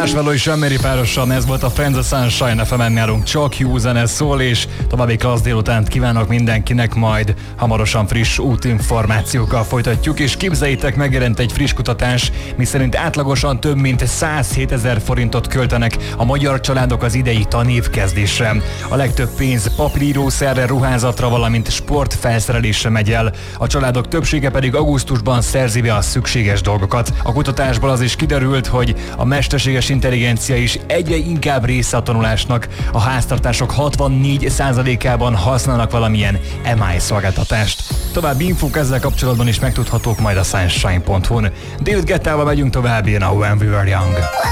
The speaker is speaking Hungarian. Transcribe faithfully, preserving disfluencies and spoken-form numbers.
Marshmello és Emery párosan, ez volt a Friends of Sunshine ef emen, nálunk csak jó zene szól, és további klassz délutánt kívánok mindenkinek, majd hamarosan friss útinformációkkal folytatjuk, és képzeljétek, megjelent egy friss kutatás, miszerint átlagosan több mint százhétezer forintot költenek a magyar családok az idei tanévkezdésre. A legtöbb pénz papírírószerre, ruházatra, valamint sportfelszerelésre megy el. A családok többsége pedig augusztusban szerzi be a szükséges dolgokat. A kutatásból az is kiderült, hogy a mesterséges intelligencia is egyre inkább része a tanulásnak. A háztartások hatvannégy százalékában használnak valamilyen em i szolgáltatást. További infók ezzel kapcsolatban is megtudhatók majd a sunshine pont hu-n. David Guettával megyünk tovább, jön a When We Were Young.